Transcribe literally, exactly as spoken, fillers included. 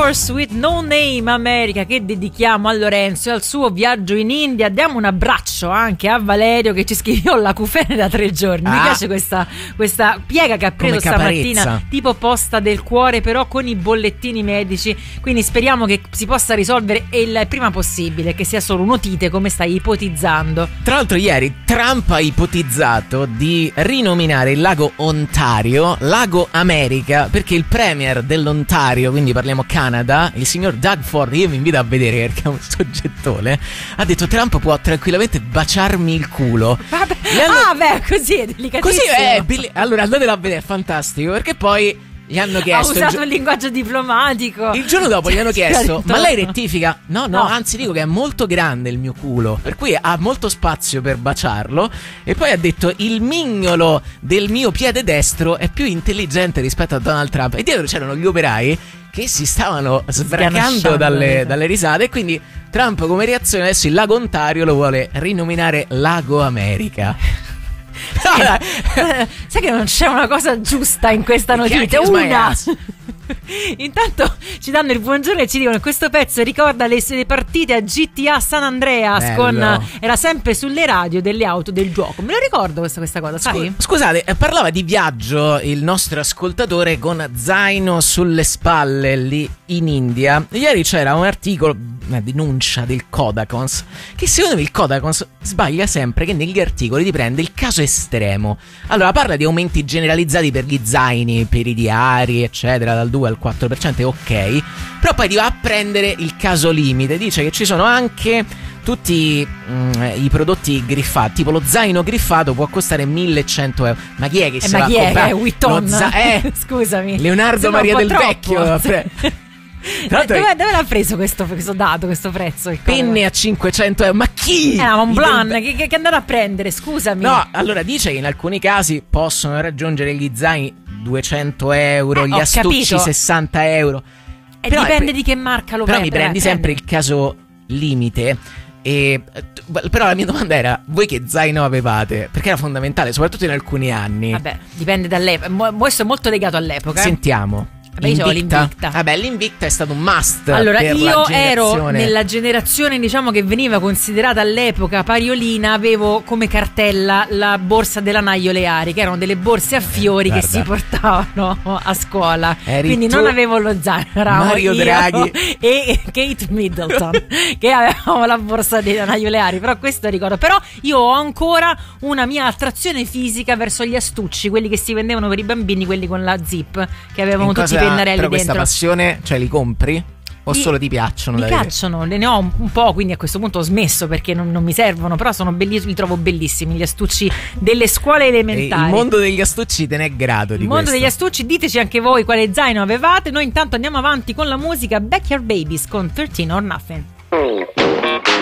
Horse with No Name America, che dedichiamo a Lorenzo e al suo viaggio in India. Diamo un abbraccio anche a Valerio che ci scrive: ho l'acufene da tre giorni. Mi Ah. piace questa, questa piega che ha preso Come stamattina, Caparezza. tipo posta del cuore, però con i bollettini medici. Quindi speriamo che si possa risolvere il prima possibile, che sia solo un'otite come stai ipotizzando. Tra l'altro ieri Trump ha ipotizzato di rinominare il lago Ontario Lago America, perché il premier dell'Ontario, quindi parliamo Canada, il signor Doug Ford, io mi invito a vedere perché è un soggettone, ha detto: Trump può tranquillamente baciarmi il culo. Vabbè. Gli hanno- Ah, beh, così è delicatissimo. Così è, belli- allora andatelo a vedere, è fantastico, perché poi gli hanno Ha chiesto il usato gio- un linguaggio diplomatico. il giorno dopo gli hanno chiesto: ma lei rettifica? No, no, No. anzi dico che è molto grande il mio culo, per cui ha molto spazio per baciarlo. E poi ha detto: il mignolo del mio piede destro è più intelligente rispetto a Donald Trump. E dietro c'erano gli operai che si stavano sbracando Sganasciando, dalle, capito? dalle risate. E quindi Trump, come reazione, adesso il lago Ontario lo vuole rinominare Lago America. No, dai. Sai che non c'è una cosa giusta in questa notizia? Kick my Una. ass. Intanto ci danno il buongiorno e ci dicono: questo pezzo ricorda le, le partite a G T A San Andreas. Bello. Con, era sempre sulle radio delle auto del gioco. Me lo ricordo questa, questa cosa, sai? Scu- Scusate, eh, parlava di viaggio il nostro ascoltatore con zaino sulle spalle lì in India. Ieri c'era un articolo, una denuncia del Kodakons, che secondo me il Kodakons sbaglia sempre, che negli articoli ti prende il caso estremo. Allora parla di aumenti generalizzati per gli zaini, per i diari, eccetera, dal due al quattro per cento, ok, però poi ti va a prendere il caso limite. Dice che ci sono anche tutti mm, i prodotti griffati, tipo lo zaino griffato può costare millecento euro. Ma chi è che Eh, se ma va a chi è? comprare Eh, Vuitton? lo za- eh, Scusami. Leonardo Sembra Maria un po' del troppo. Vecchio. Pre- Tra l'altro Dove, dove l'ha preso questo, questo dato, questo prezzo? il penne a cinquecento euro. Ma chi? Eh, ma un I Blanc, del- che, che, che andare a prendere, scusami. No, allora dice che in alcuni casi possono raggiungere gli zaini duecento euro, Eh, gli ho astucci capito. sessanta euro. E Però dipende è- di che marca lo Però prendi. mi prendi eh, sempre prendi. il caso limite. E, eh, t- però la mia domanda era: voi che zaino avevate? Perché era fondamentale, soprattutto in alcuni anni. Vabbè, dipende dall'epoca. Mo- Questo è molto legato all'epoca. eh. Sentiamo. Vabbè, io c'ho l'Invicta. Vabbè, l'Invicta è stato un must. Allora, per la io ero generazione. nella generazione, diciamo, che veniva considerata all'epoca pariolina. Avevo come cartella la borsa della Naio Leari, che erano delle borse a fiori Guarda. che si portavano a scuola. Eri Quindi tu, non avevo lo zaino, eravamo Mario io Draghi e Kate Middleton che avevamo la borsa della Naio Leari. Però questo ricordo. Però io ho ancora una mia attrazione fisica verso gli astucci, quelli che si vendevano per i bambini, quelli con la zip, che avevano In tutti i cosa- pennarelli però dentro. questa passione, cioè li compri? O Mi- solo ti piacciono? Mi da vedere? piacciono, ne ho un, un po', quindi a questo punto ho smesso perché non, non mi servono, però sono belli, li trovo bellissimi gli astucci delle scuole E elementari. il mondo degli astucci te ne è grato di Il mondo questo. degli astucci, diteci anche voi quale zaino avevate. Noi intanto andiamo avanti con la musica. Backyard Babies con thirteen or Nothing.